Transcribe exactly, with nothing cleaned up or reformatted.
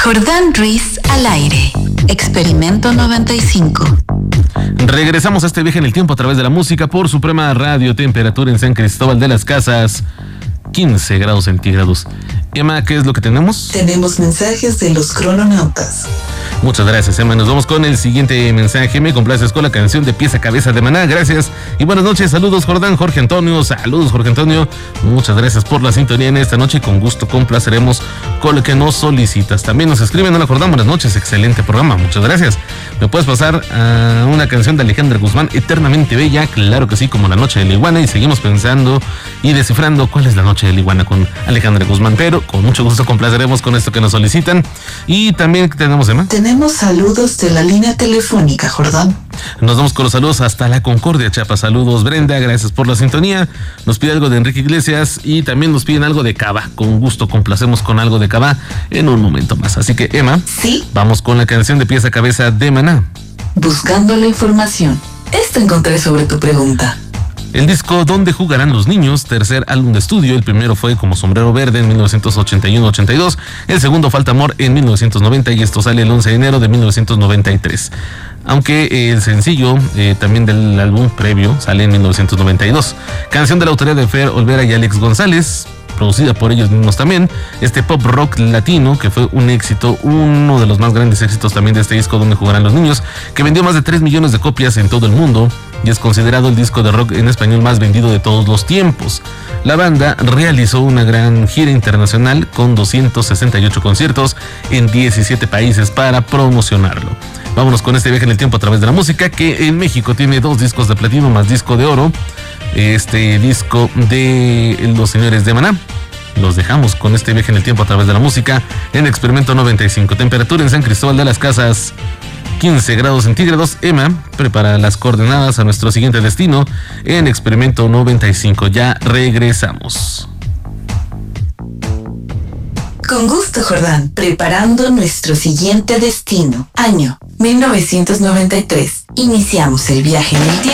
Jordán Ruiz al aire. Experimento noventa y cinco. Regresamos a este viaje en el tiempo a través de la música por Suprema Radio. Temperatura en San Cristóbal de las Casas, quince grados centígrados. Emma, ¿qué es lo que tenemos? Tenemos mensajes de los crononautas. Muchas gracias, Emma. Nos vamos con el siguiente mensaje. Me complaces con la canción de Pies a Cabeza de Maná. Gracias y buenas noches. Saludos, Jordán. Jorge Antonio. Saludos, Jorge Antonio. Muchas gracias por la sintonía en esta noche. Con gusto complaceremos con lo que nos solicitas. También nos escriben. Hola, Jordán. Buenas noches. Excelente programa. Muchas gracias. ¿Me puedes pasar a una canción de Alejandra Guzmán, Eternamente Bella? Claro que sí, como La Noche de la Iguana. Y seguimos pensando y descifrando cuál es La Noche de la Iguana con Alejandra Guzmán. Pero con mucho gusto complaceremos con esto que nos solicitan. Y también tenemos, Emma. Tenemos saludos de la línea telefónica, Jordán. Nos vamos con los saludos hasta la Concordia, Chiapas. Saludos, Brenda, gracias por la sintonía. Nos pide algo de Enrique Iglesias y también nos piden algo de Cava. Con gusto complacemos con algo de Cava en un momento más. Así que, Emma, sí, vamos con la canción de Pies a Cabeza de Maná. Buscando la información. Esto encontré sobre tu pregunta. El disco ¿Dónde jugarán los niños?, tercer álbum de estudio. El primero fue Como Sombrero Verde en mil novecientos ochenta y uno ochenta y dos. El segundo Falta Amor en mil novecientos noventa y esto sale el once de enero de mil novecientos noventa y tres. Aunque el sencillo eh, también del álbum previo sale en mil novecientos noventa y dos. Canción de la autoría de Fer Olvera y Alex González, producida por ellos mismos también. Este pop rock latino que fue un éxito, uno de los más grandes éxitos también de este disco Donde Jugarán los Niños, que vendió más de tres millones de copias en todo el mundo y es considerado el disco de rock en español más vendido de todos los tiempos. La banda realizó una gran gira internacional con doscientos sesenta y ocho conciertos en diecisiete países para promocionarlo. Vámonos con este viaje en el tiempo a través de la música, que en México tiene dos discos de platino más disco de oro. Este disco de Los Señores de Maná. Los dejamos con este viaje en el tiempo a través de la música en Experimento noventa y cinco. Temperatura en San Cristóbal de las Casas, quince grados centígrados. Emma prepara las coordenadas a nuestro siguiente destino en Experimento noventa y cinco. Ya regresamos. Con gusto, Jordán. Preparando nuestro siguiente destino. Año mil novecientos noventa y tres. Iniciamos el viaje en el tiempo.